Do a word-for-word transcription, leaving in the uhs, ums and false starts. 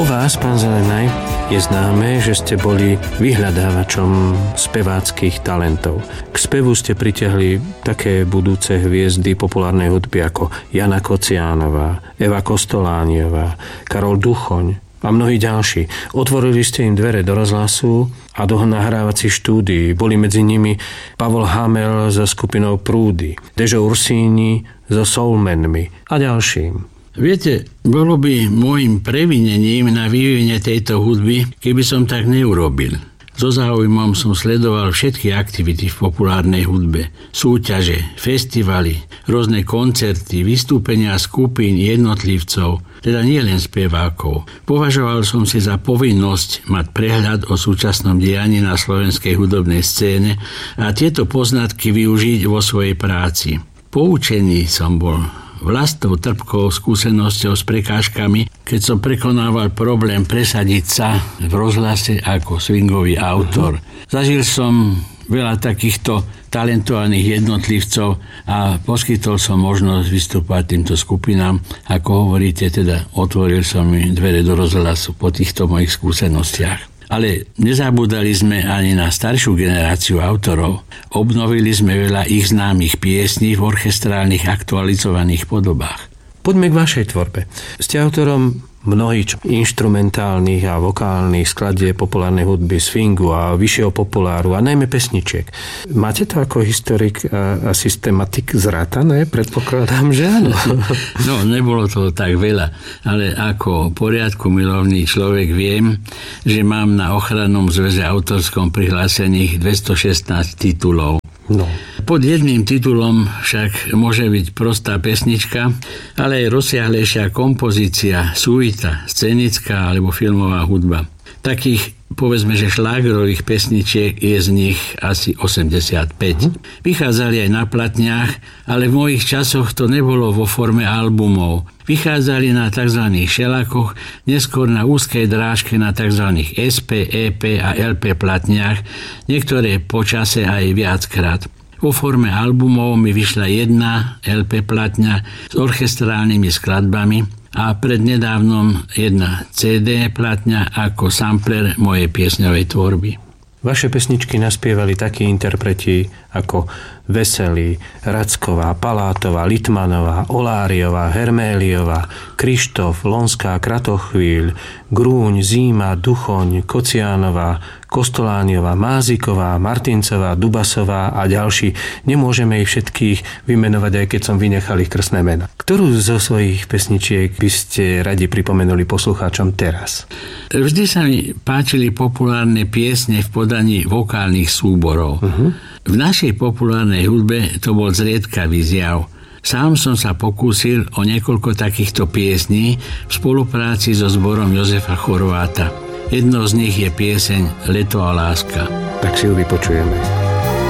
O vás, pán Zelenaj, je známe, že ste boli vyhľadávačom speváckých talentov. K spevu ste pritiahli také budúce hviezdy populárnej hudby ako Jana Kociánová, Eva Kostolániová, Karol Duchoň a mnohí ďalší. Otvorili ste im dvere do rozhlasu a do nahrávacích štúdií. Boli medzi nimi Pavol Hamel so skupinou Prúdy, Dežo Ursíni so Soulmanmi a ďalším. Viete, bolo by môjim previnením na vývine tejto hudby, keby som tak neurobil. So záujmom som sledoval všetky aktivity v populárnej hudbe. Súťaže, festivaly, rôzne koncerty, vystúpenia skupín jednotlivcov, teda nielen spevákov. Považoval som si za povinnosť mať prehľad o súčasnom dianí na slovenskej hudobnej scéne a tieto poznatky využiť vo svojej práci. Poučený som bol vlastnou trpkou skúsenosťou s prekážkami, keď som prekonával problém presadiť sa v rozhlase ako swingový autor. Zažil som veľa takýchto talentovaných jednotlivcov a poskytol som možnosť vystúpať týmto skupinám. Ako hovoríte, teda otvoril som im dvere do rozhlasu po týchto mojich skúsenostiach. Ale nezabúdali sme ani na staršiu generáciu autorov. Obnovili sme veľa ich známych piesní v orchestrálnych aktualizovaných podobách. Poďme k vašej tvorbe. Ste autorom mnohých inštrumentálnych a vokálnych skladieb populárnej hudby, swingu a vyššieho populáru a najmä pesničiek. Máte to ako historik a, a systematik zrátané? Predpokladám, že áno. No, nebolo to tak veľa, ale ako poriadku milovný človek viem, že mám na ochrannom zväze autorskom prihlásených dvestošestnásť titulov. No. Pod jedným titulom však môže byť prostá pesnička, ale aj rozsiahlejšia kompozícia, suita, scenická alebo filmová hudba. Takých, povedzme, že šlágerových pesničiek je z nich asi osemdesiatpäť. Mm-hmm. Vychádzali aj na platniach, ale v mojich časoch to nebolo vo forme albumov. Vychádzali na tzv. Šelakoch, neskôr na úzkej drážke na tzv. es pé, é pé a el pé platniach, niektoré počase aj viackrát. Vo forme albumov mi vyšla jedna el pé platňa s orchestrálnymi skladbami a prednedávnom jedna cé dé platňa ako sampler mojej piesňovej tvorby. Vaše pesničky naspievali takí interpreti ako Veselý, Racková, Palátová, Litmanová, Oláriová, Herméliová, Krištof, Lonská, Kratochvíľ, Grúň, Zíma, Duchoň, Kociánová, Kostolániová, Máziková, Martincová, Dubasová a ďalší. Nemôžeme ich všetkých vymenovať, aj keď som vynechal ich krstné mená. Ktorú zo svojich pesničiek by ste radi pripomenuli poslucháčom teraz? Vždy sa mi páčili populárne piesne v podaní vokálnych súborov. Uh-huh. V našej populárnej hudbe to bol zriedkavý zjav. Sám som sa pokúsil o niekoľko takýchto piesní v spolupráci so zborom Jozefa Chorváta. Jednou z nich je pieseň Leto a láska. Tak si ju vypočujeme.